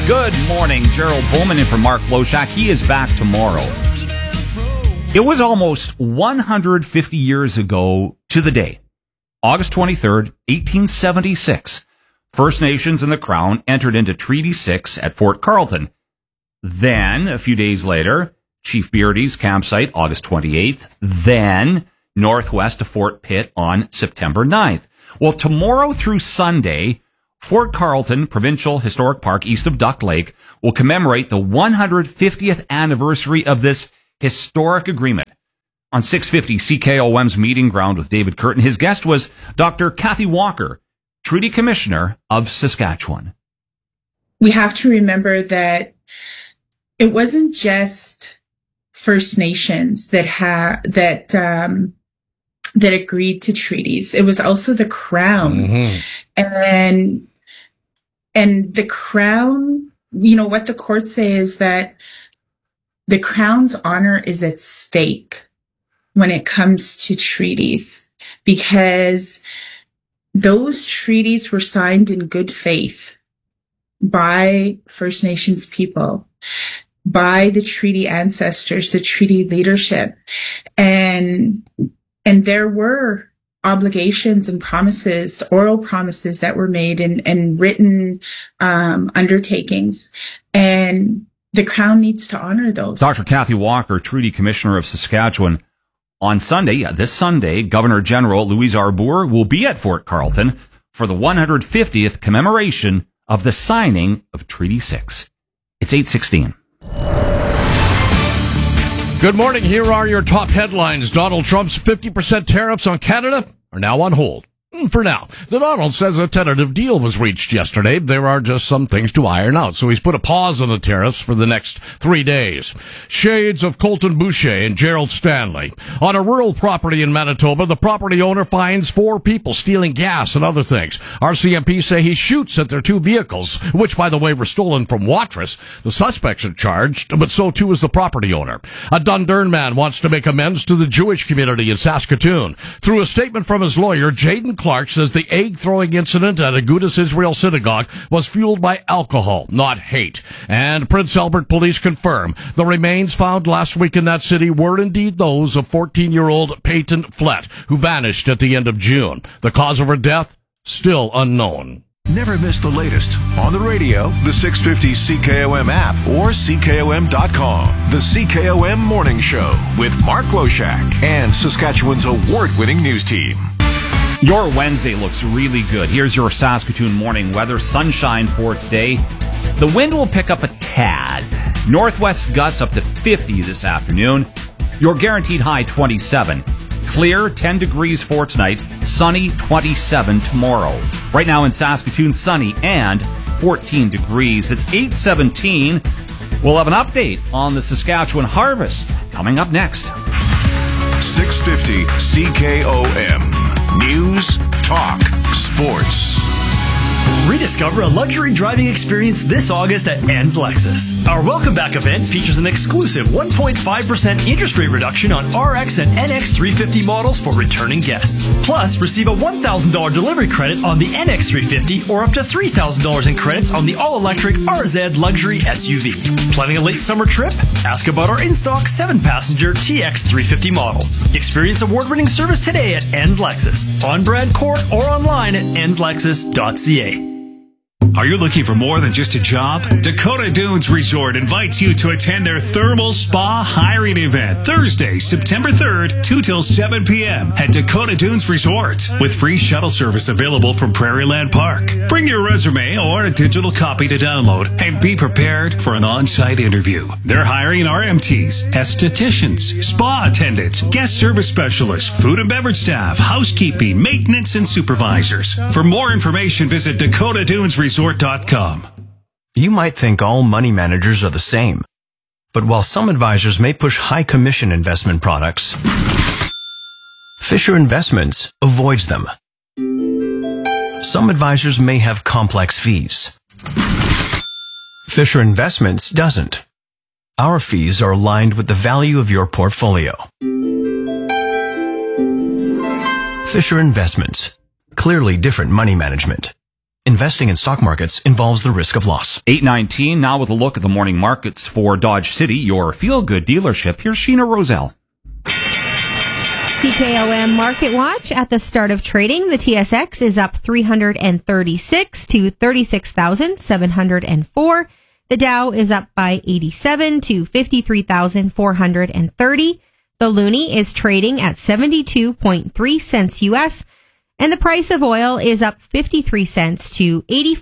Good morning. Gerald Bowman in for Mark Loshak. He is back tomorrow. It was almost 150 years ago to the day, August 23rd, 1876. First Nations and the Crown entered into Treaty 6 at Fort Carlton. Then, a few days later, Chief Beardy's campsite, August 28th. Then, northwest of Fort Pitt on September 9th. Well, tomorrow through Sunday, Fort Carlton Provincial Historic Park, east of Duck Lake, will commemorate the 150th anniversary of this historic agreement. On 650 CKOM's Meeting Ground with David Curtin, his guest was Dr. Kathy Walker, Treaty Commissioner of Saskatchewan. We have to remember that it wasn't just First Nations that agreed to treaties. It was also the Crown. Mm-hmm. And the Crown, what the courts say is that the Crown's honor is at stake when it comes to treaties, because those treaties were signed in good faith by First Nations people, by the treaty ancestors, the treaty leadership. And there were obligations and promises, oral promises that were made and written undertakings. And the Crown needs to honor those. Dr. Kathy Walker, Treaty Commissioner of Saskatchewan. On Sunday, this Sunday, Governor General Louise Arbour will be at Fort Carlton for the 150th commemoration of the signing of Treaty 6. It's 8:16. Good morning. Here are your top headlines. Donald Trump's 50% tariffs on Canada are now on hold. For now. The Donald says a tentative deal was reached yesterday. There are just some things to iron out, so he's put a pause on the tariffs for the next 3 days. Shades of Colton Boucher and Gerald Stanley. On a rural property in Manitoba, the property owner finds 4 people stealing gas and other things. RCMP say he shoots at their 2 vehicles, which, by the way, were stolen from Watrous. The suspects are charged, but so too is the property owner. A Dundurn man wants to make amends to the Jewish community in Saskatoon. Through a statement from his lawyer, Jaden Clark says the egg-throwing incident at Agudas Israel Synagogue was fueled by alcohol, not hate. And Prince Albert police confirm the remains found last week in that city were indeed those of 14-year-old Peyton Flett, who vanished at the end of June. The cause of her death, still unknown. Never miss the latest on the radio, the 650 CKOM app, or CKOM.com. The CKOM Morning Show with Mark Loshak and Saskatchewan's award-winning news team. Your Wednesday looks really good. Here's your Saskatoon morning weather. Sunshine for today. The wind will pick up a tad. Northwest gusts up to 50 this afternoon. Your guaranteed high 27. Clear 10 degrees for tonight. Sunny 27 tomorrow. Right now in Saskatoon, sunny and 14 degrees. It's 8:17. We'll have an update on the Saskatchewan harvest coming up next. 650 CKOM. News, talk, sports. Rediscover a luxury driving experience this August at Enns Lexus. Our Welcome Back event features an exclusive 1.5% interest rate reduction on RX and NX 350 models for returning guests. Plus, receive a $1,000 delivery credit on the NX 350 or up to $3,000 in credits on the all-electric RZ luxury SUV. Planning a late summer trip? Ask about our in-stock 7-passenger TX 350 models. Experience award-winning service today at Enns Lexus, on Brad Court or online at ennslexus.ca. Are you looking for more than just a job? Dakota Dunes Resort invites you to attend their Thermal Spa Hiring Event Thursday, September 3rd, 2 till 7 p.m. at Dakota Dunes Resort, with free shuttle service available from Prairieland Park. Bring your resume or a digital copy to download and be prepared for an on-site interview. They're hiring RMTs, estheticians, spa attendants, guest service specialists, food and beverage staff, housekeeping, maintenance, and supervisors. For more information, visit DakotaDunesResort.com. You might think all money managers are the same, but while some advisors may push high commission investment products, Fisher Investments avoids them. Some advisors may have complex fees. Fisher Investments doesn't. Our fees are aligned with the value of your portfolio. Fisher Investments. Clearly different money management. Investing in stock markets involves the risk of loss. 8:19, now with a look at the morning markets for Dodge City, your feel-good dealership. Here's Sheena Roselle. CKOM Market Watch. At the start of trading, the TSX is up 336 to 36,704. The Dow is up by 87 to 53,430. The Loonie is trading at 72.3 cents U.S., and the price of oil is up 53 cents to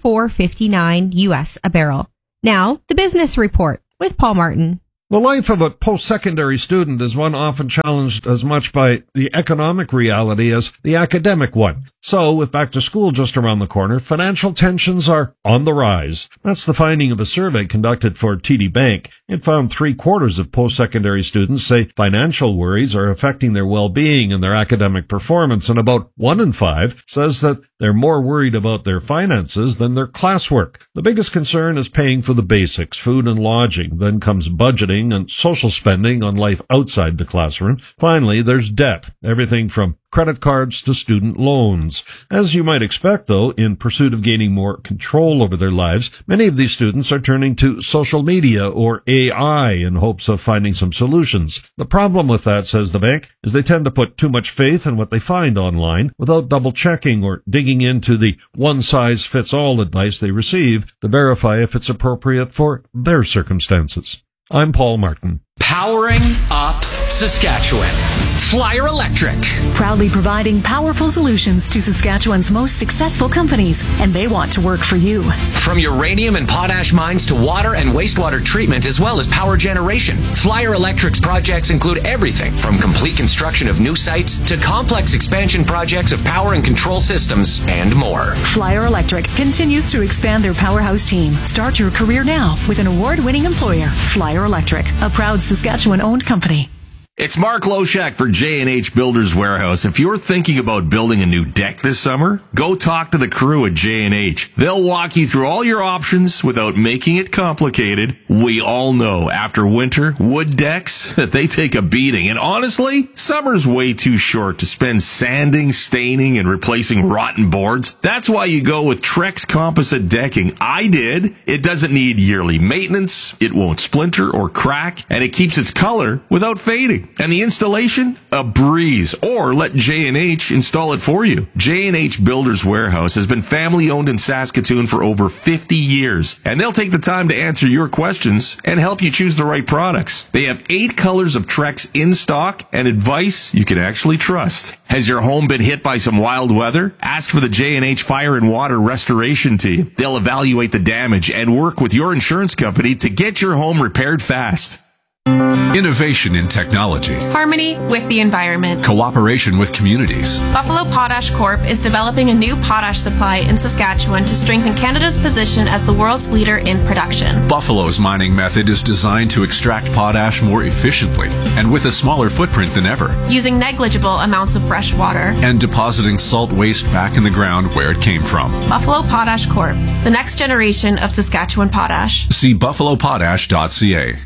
84.59 U.S. a barrel. Now, the business report with Paul Martin. The life of a post-secondary student is one often challenged as much by the economic reality as the academic one. So, with back to school just around the corner, financial tensions are on the rise. That's the finding of a survey conducted for TD Bank. It found 3/4 of post-secondary students say financial worries are affecting their well-being and their academic performance, and about 1 in 5 says that they're more worried about their finances than their classwork. The biggest concern is paying for the basics, food and lodging. Then comes budgeting and social spending on life outside the classroom. Finally, there's debt, everything from credit cards to student loans. As you might expect, though, in pursuit of gaining more control over their lives, many of these students are turning to social media or AI in hopes of finding some solutions. The problem with that, says the bank, is they tend to put too much faith in what they find online without double-checking or digging into the one-size-fits-all advice they receive to verify if it's appropriate for their circumstances. I'm Paul Martin. Powering up Saskatchewan. Flyer Electric. Proudly providing powerful solutions to Saskatchewan's most successful companies, and they want to work for you. From uranium and potash mines to water and wastewater treatment, as well as power generation, Flyer Electric's projects include everything from complete construction of new sites to complex expansion projects of power and control systems and more. Flyer Electric continues to expand their powerhouse team. Start your career now with an award-winning employer, Flyer Electric, a proud Saskatchewan-owned company. It's Mark Loshak for J&H Builders Warehouse. If you're thinking about building a new deck this summer, go talk to the crew at J&H. They'll walk you through all your options without making it complicated. We all know after winter, wood decks, they take a beating. And honestly, summer's way too short to spend sanding, staining, and replacing rotten boards. That's why you go with Trex Composite Decking. I did. It doesn't need yearly maintenance, it won't splinter or crack, and it keeps its color without fading. And the installation? A breeze. Or let J&H install it for you. J&H Builders Warehouse has been family owned in Saskatoon for over 50 years. And they'll take the time to answer your questions and help you choose the right products. They have 8 colors of Trex in stock and advice you can actually trust. Has your home been hit by some wild weather? Ask for the J&H Fire and Water Restoration Team. They'll evaluate the damage and work with your insurance company to get your home repaired fast. Innovation in technology. Harmony with the environment. Cooperation with communities. Buffalo Potash Corp. is developing a new potash supply in Saskatchewan to strengthen Canada's position as the world's leader in production. Buffalo's mining method is designed to extract potash more efficiently and with a smaller footprint than ever. Using negligible amounts of fresh water. And depositing salt waste back in the ground where it came from. Buffalo Potash Corp. The next generation of Saskatchewan potash. See buffalopotash.ca.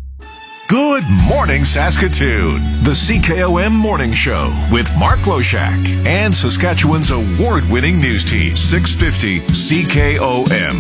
Good morning, Saskatoon. The CKOM Morning Show with Mark Loshak and Saskatchewan's award-winning news team, 650 CKOM.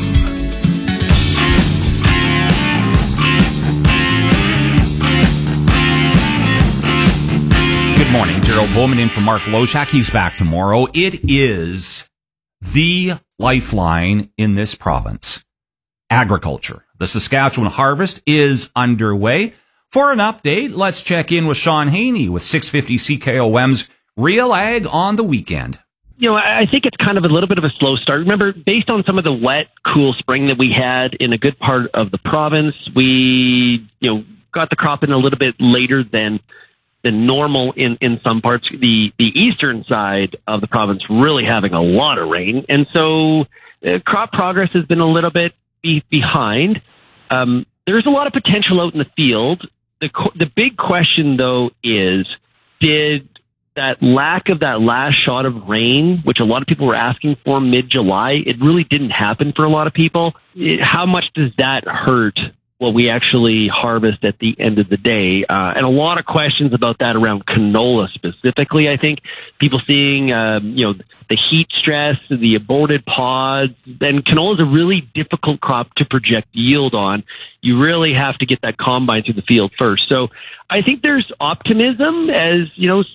Good morning. Gerald Bowman in for Mark Loshak. He's back tomorrow. It is the lifeline in this province. Agriculture. The Saskatchewan harvest is underway. For an update, let's check in with Sean Haney with 650 CKOM's Real Ag on the weekend. You know, I think it's kind of a little bit of a slow start. Remember, based on some of the wet, cool spring that we had in a good part of the province, we, got the crop in a little bit later than normal in some parts. The eastern side of the province really having a lot of rain. And so crop progress has been a little bit behind. There's a lot of potential out in the field. The big question, though, is did that lack of that last shot of rain, which a lot of people were asking for mid-July, it really didn't happen for a lot of people. How much does that hurt what we actually harvest at the end of the day. And a lot of questions about that around canola specifically. I think people seeing, the heat stress, the aborted pods, and canola is a really difficult crop to project yield on. You really have to get that combine through the field first. So I think there's optimism as,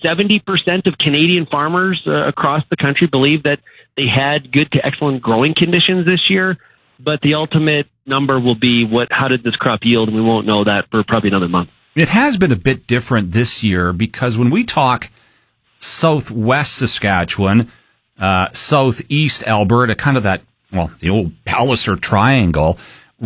70% of Canadian farmers across the country believe that they had good to excellent growing conditions this year. But the ultimate number will be how did this crop yield? And we won't know that for probably another month. It has been a bit different this year because when we talk southwest Saskatchewan, southeast Alberta, kind of that, the old Palliser Triangle,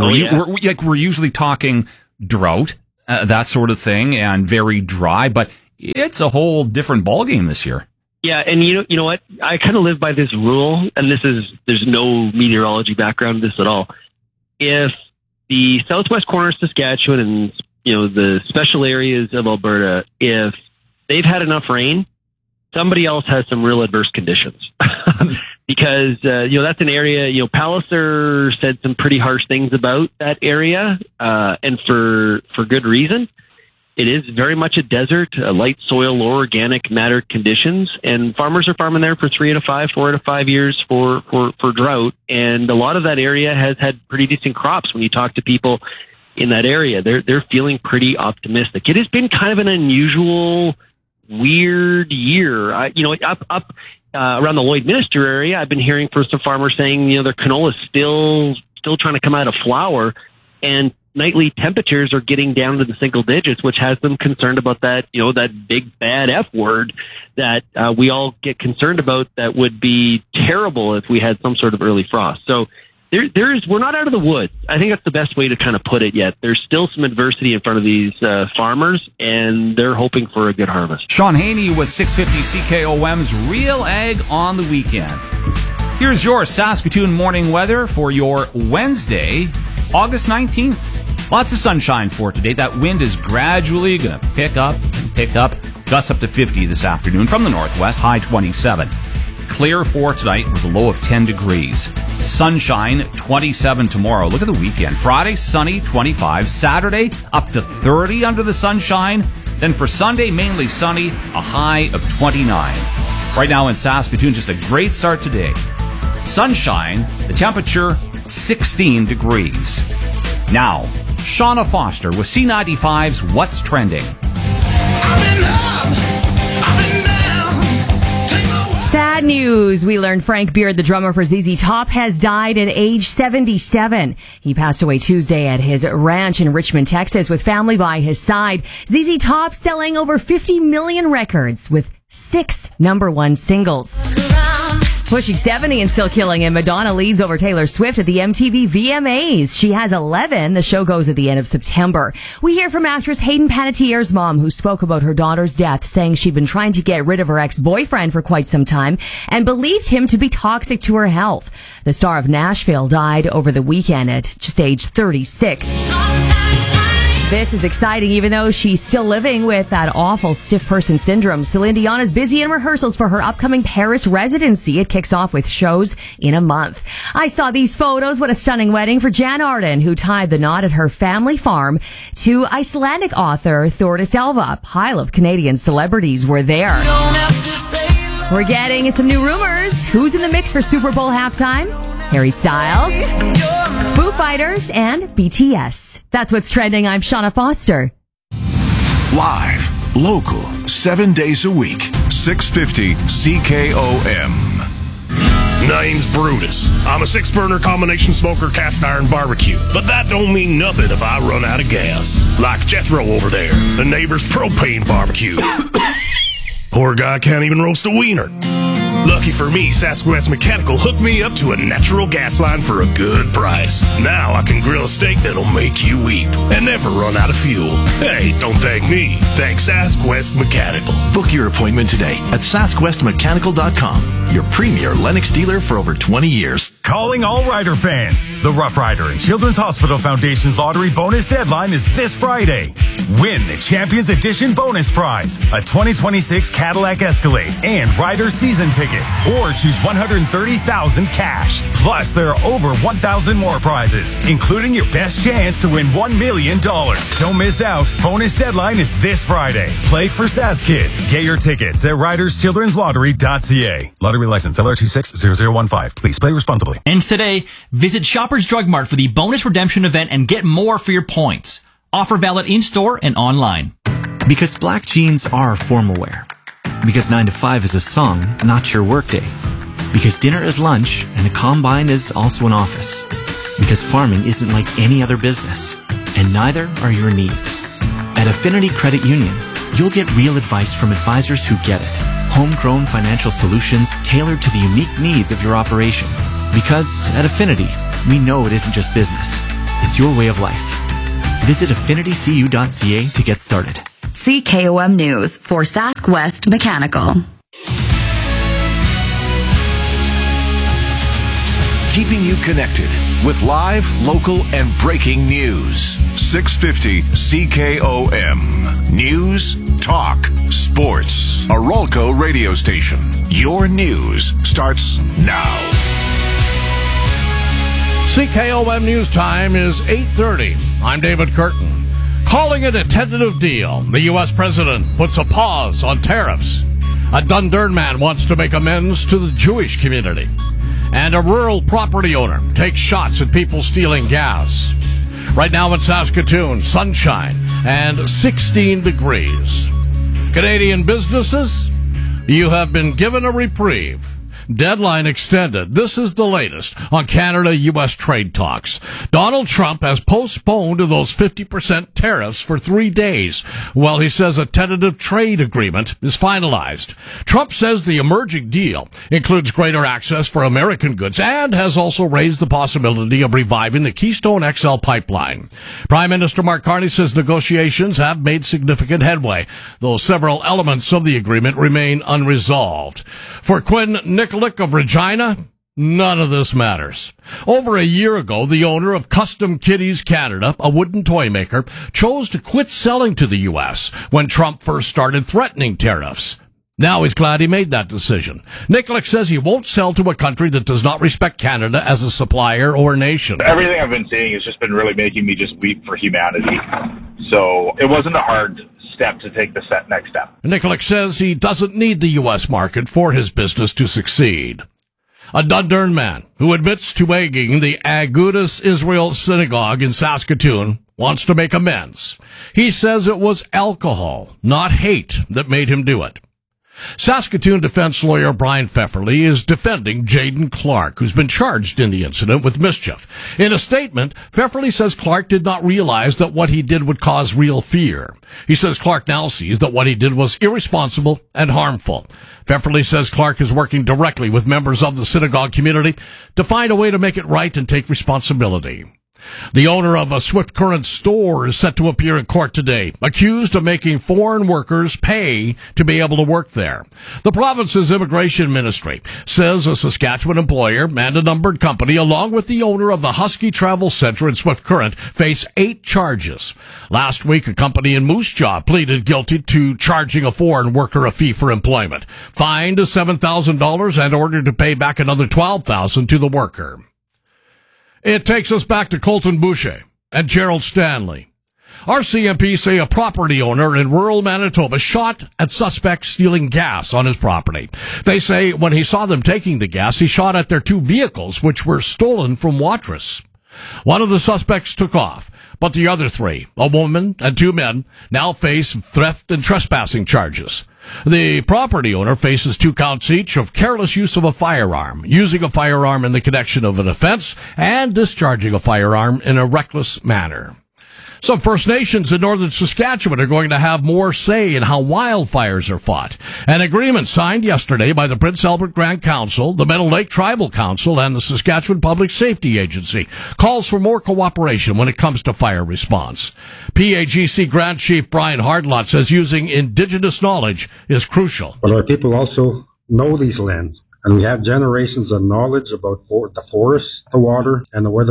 we're usually talking drought, that sort of thing, and very dry, but it's a whole different ballgame this year. Yeah, and you know what? I kind of live by this rule, and there's no meteorology background to this at all. If the southwest corner of Saskatchewan and, the special areas of Alberta, if they've had enough rain, somebody else has some real adverse conditions. Because, that's an area, Palliser said some pretty harsh things about that area, and for good reason. It is very much a desert, a light soil, low organic matter conditions, and farmers are farming there for 4 to 5 years for drought. And a lot of that area has had pretty decent crops. When you talk to people in that area, they're feeling pretty optimistic. It has been kind of an unusual, weird year. Up around the Lloydminster area, I've been hearing from some farmers saying, their canola is still trying to come out of flower, and nightly temperatures are getting down to the single digits, which has them concerned about that, that big bad F word that we all get concerned about. That would be terrible if we had some sort of early frost. So we're not out of the woods. I think that's the best way to kind of put it yet. There's still some adversity in front of these farmers, and they're hoping for a good harvest. Sean Haney with 650 CKOM's Real Ag on the Weekend. Here's your Saskatoon morning weather for your Wednesday, August 19th. Lots of sunshine for today. That wind is gradually going to pick up. Gusts up to 50 this afternoon from the northwest, high 27. Clear for tonight with a low of 10 degrees. Sunshine, 27 tomorrow. Look at the weekend. Friday, sunny, 25. Saturday, up to 30 under the sunshine. Then for Sunday, mainly sunny, a high of 29. Right now in Saskatoon, just a great start today. Sunshine, the temperature, 16 degrees. Now, Shauna Foster with C95's What's Trending. Sad news. We learned Frank Beard, the drummer for ZZ Top, has died at age 77. He passed away Tuesday at his ranch in Richmond, Texas, with family by his side. ZZ Top selling over 50 million records with 6 #1 singles. Pushing 70 and still killing it, Madonna leads over Taylor Swift at the MTV VMAs. She has 11. The show goes at the end of September. We hear from actress Hayden Panettiere's mom, who spoke about her daughter's death, saying she'd been trying to get rid of her ex-boyfriend for quite some time and believed him to be toxic to her health. The star of Nashville died over the weekend at just age 36. This is exciting, even though she's still living with that awful stiff person syndrome. Celine Dion is busy in rehearsals for her upcoming Paris residency. It kicks off with shows in a month. I saw these photos. What a stunning wedding for Jan Arden, who tied the knot at her family farm to Icelandic author Thordis Elva. A pile of Canadian celebrities were there. We're getting some new rumors. Who's in the mix for Super Bowl halftime? Harry Styles, Foo Fighters, and BTS. That's what's trending. I'm Shauna Foster. Live, local, 7 days a week, 650 CKOM. Name's Brutus. I'm a 6-burner combination smoker cast iron barbecue. But that don't mean nothing if I run out of gas. Like Jethro over there, the neighbor's propane barbecue. Poor guy can't even roast a wiener. Lucky for me, Sasquatch Mechanical hooked me up to a natural gas line for a good price. Now I can grill a steak that'll make you weep and never run out of fuel. Hey, don't thank me. Thank Sasquatch Mechanical. Book your appointment today at SasquatchMechanical.com, your premier Lennox dealer for over 20 years. Calling all Rider fans. The Rough Rider and Children's Hospital Foundation's lottery bonus deadline is this Friday. Win the Champions Edition bonus prize, a 2026 Cadillac Escalade and Ryder season tickets, or choose $130,000 cash. Plus, there are over 1,000 more prizes, including your best chance to win $1 million. Don't miss out. Bonus deadline is this Friday. Play for SAS Kids. Get your tickets at RydersChildren'sLottery.ca. Lottery license LR260015. Please play responsibly. And today, visit Shoppers Drug Mart for the bonus redemption event and get more for your points. Offer valid in-store and online. Because black jeans are formal wear. Because 9 to 5 is a song, not your workday. Because dinner is lunch and a combine is also an office. Because farming isn't like any other business. And neither are your needs. At Affinity Credit Union, you'll get real advice from advisors who get it. Homegrown financial solutions tailored to the unique needs of your operation. Because at Affinity, we know it isn't just business. It's your way of life. Visit affinitycu.ca to get started. CKOM News for Sask West Mechanical. Keeping you connected with live, local, and breaking news. 650 CKOM. News, talk, sports. A Rolco radio station. Your news starts now. CKOM News Time is 8:30. I'm David Curtin. Calling it a tentative deal, the U.S. president puts a pause on tariffs. A Dundurn man wants to make amends to the Jewish community. And a rural property owner takes shots at people stealing gas. Right now in Saskatoon, sunshine and 16 degrees. Canadian businesses, you have been given a reprieve. Deadline extended. This is the latest on Canada-U.S. trade talks. Donald Trump has postponed those 50% tariffs for 3 days, while he says a tentative trade agreement is finalized. Trump says the emerging deal includes greater access for American goods and has also raised the possibility of reviving the Keystone XL pipeline. Prime Minister Mark Carney says negotiations have made significant headway, though several elements of the agreement remain unresolved. For Quinn Nikolic of Regina, none of this matters. Over a year ago, the owner of Custom Kitties Canada, a wooden toy maker, chose to quit selling to the U.S. when Trump first started threatening tariffs. Now he's glad he made that decision. Nikolic says he won't sell to a country that does not respect Canada as a supplier or nation. Everything I've been seeing has just been really making me just weep for humanity. So it wasn't a hard step to take the next step. Nikolic says he doesn't need the U.S. market for his business to succeed. A Dundurn man who admits to egging the Agudas Israel Synagogue in Saskatoon wants to make amends. He says it was alcohol, not hate, that made him do it. Saskatoon defense lawyer Brian Pfefferly is defending Jaden Clark, who's been charged in the incident with mischief. In a statement, Pfefferly says Clark did not realize that what he did would cause real fear. He says Clark now sees that what he did was irresponsible and harmful. Pfefferly says Clark is working directly with members of the synagogue community to find a way to make it right and take responsibility. The owner of a Swift Current store is set to appear in court today, accused of making foreign workers pay to be able to work there. The province's immigration ministry says a Saskatchewan employer and a numbered company, along with the owner of the Husky Travel Center in Swift Current, face 8 charges. Last week, a company in Moose Jaw pleaded guilty to charging a foreign worker a fee for employment, fined $7,000, and ordered to pay back another $12,000 to the worker. It takes us back to Colton Boucher and Gerald Stanley. RCMP say a property owner in rural Manitoba shot at suspects stealing gas on his property. They say when he saw them taking the gas, he shot at their 2 vehicles, which were stolen from Watrous. One of the suspects took off, but the other 3, a woman and 2 men, now face theft and trespassing charges. The property owner faces 2 counts each of careless use of a firearm, using a firearm in the connection of an offense, and discharging a firearm in a reckless manner. Some First Nations in northern Saskatchewan are going to have more say in how wildfires are fought. An agreement signed yesterday by the Prince Albert Grand Council, the Meadow Lake Tribal Council, and the Saskatchewan Public Safety Agency calls for more cooperation when it comes to fire response. PAGC Grand Chief Brian Hardlott says using Indigenous knowledge is crucial. But our people also know these lands, and we have generations of knowledge about the forest, the water, and the weather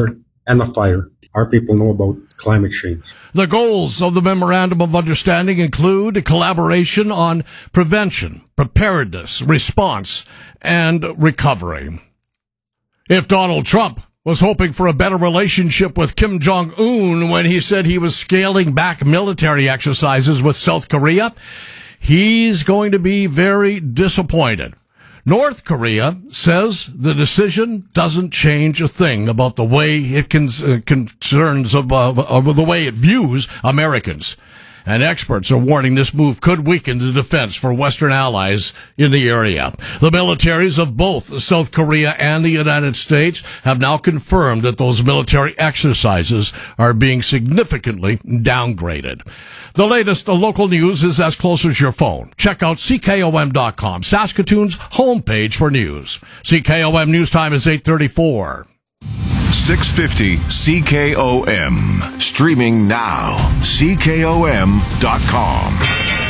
and the fire. Our people know about climate change. The goals of the Memorandum of Understanding include collaboration on prevention, preparedness, response, and recovery. If Donald Trump was hoping for a better relationship with Kim Jong-un when he said he was scaling back military exercises with South Korea, he's going to be very disappointed. North Korea says the decision doesn't change a thing about the way it concerns about the way it views Americans. And experts are warning this move could weaken the defense for Western allies in the area. The militaries of both South Korea and the United States have now confirmed that those military exercises are being significantly downgraded. The latest local news is as close as your phone. Check out CKOM.com, Saskatoon's homepage for news. CKOM News Time is 8:34. 650 CKOM. Streaming now. CKOM.com.